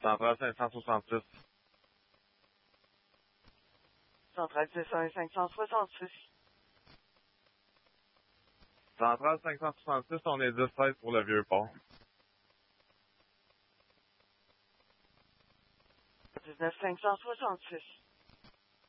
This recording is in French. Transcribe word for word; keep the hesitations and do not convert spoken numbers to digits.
Centrale cinq cent soixante-six. Centrale six cent un cinq cent soixante-six. Centrale cinq cent soixante-six, on est dix seize pour le Vieux-Port. dix-neuf cinq cent soixante-six.